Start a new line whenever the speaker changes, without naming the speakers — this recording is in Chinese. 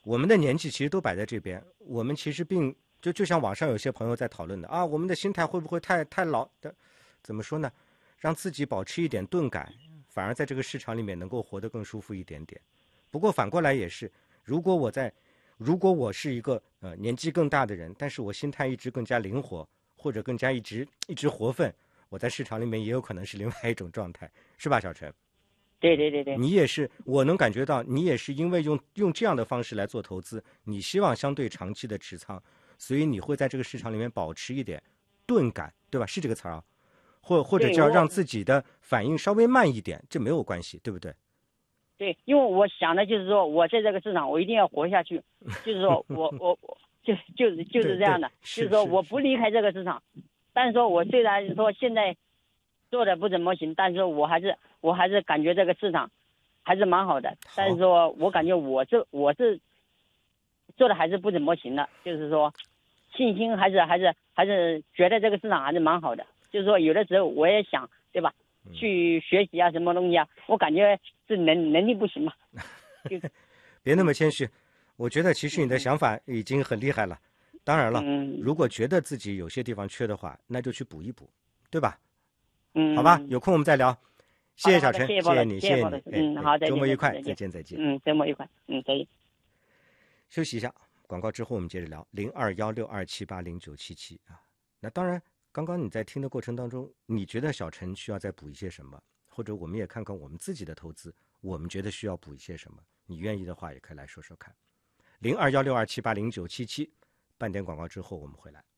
我们的年纪其实都摆在这边，我们其实并就像网上有些朋友在讨论的啊，我们的心态会不会太老的？怎么说呢？让自己保持一点钝感，反而在这个市场里面能够活得更舒服一点点。不过反过来也是，如果我是一个年纪更大的人，但是我心态一直更加灵活，或者更加一直活分，我在市场里面也有可能是另外一种状态，是吧，小陈？
对，
你也是，我能感觉到你也是因为用这样的方式来做投资，你希望相对长期的持仓，所以你会在这个市场里面保持一点钝感，对吧？是这个词儿啊，或者叫让自己的反应稍微慢一点，这没有关系，对不对？
对，因为我想的就是说，我在这个市场我一定要活下去，就是说我就是这样的，就是说我不离开这个市场。但是说我虽然说现在做的不怎么行，但是我还是感觉这个市场还是蛮好的。但是说我感觉我是做的还是不怎么行的，就是说信心还是觉得这个市场还是蛮好的。就是说有的时候我也想，对吧？去学习啊，什么东西啊，我感觉是能力不行嘛。
别那么谦虚，我觉得其实你的想法已经很厉害了。当然了，如果觉得自己有些地方缺的话，那就去补一补，对吧？好吧，有空我们再聊。谢谢小陈，谢谢你，谢谢你。
好，再见，
周末愉快，
再
见。
周末愉快，再见。
休息一下，广告之后我们接着聊0216278097啊。那当然，刚刚你在听的过程当中，你觉得小陈需要再补一些什么？或者我们也看看我们自己的投资，我们觉得需要补一些什么？你愿意的话，也可以来说说看。021627809777，半点广告之后我们回来。